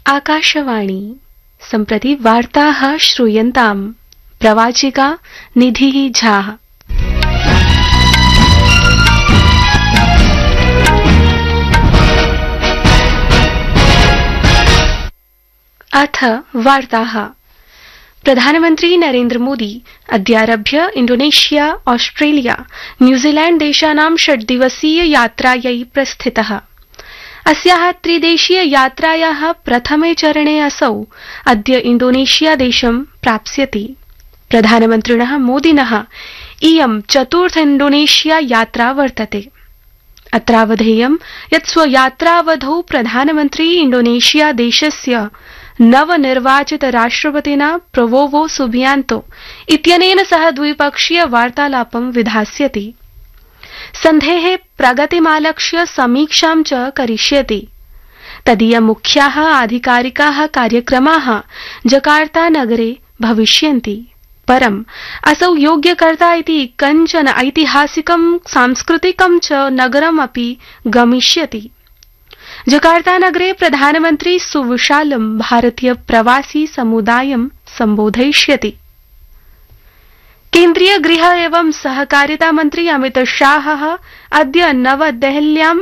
आकाशवाणी सम्प्रति वार्ताः श्रूयन्ताम्। प्रवाचिका निधिः झा। अथ वार्ताः। प्रधानमन्त्री Narendra Modi अद्यारभ्य Indonesia, Australia, New Zealand देशानां 6 दिवसीय यात्रायै प्रस्थितः। अस्याः त्रिदेशीय यात्रायाः प्रथमे चरणे असौ अद्य इंडोनेशिया देशं प्राप्स्यति। प्रधानमन्त्रिणः मोदिनः इयं चतुर्थ इंडोनेशिया यात्रा वर्तते। अत्रावधेयं यत् स्वयात्रावधौ प्रधानमन्त्री इंडोनेशिया देशस्य नवनिर्वाचित राष्ट्रपतिना प्रबोवो सुबियांतो इत्यनेन सह द्विपक्षीय वार्तालापं विधास्यति। सन्धेः प्रगतिमालक्ष्य समीक्षां च करिष्यति। तदीय मुख्याः आधिकारिकाः कार्यक्रमाः जकार्ता नगरे भविष्यन्ति। परम् असौ योग्यकर्ता इति कञ्चन ऐतिहासिकं सांस्कृतिकं च नगरमपि गमिष्यति। जकार्ता नगरे प्रधानमन्त्री सुविशालं भारतीय प्रवासी समुदायं सम्बोधयिष्यति। केन्द्रीय गृह एवं सहकारिता मन्त्री अमित शाहः अद्य नवदेहल्यां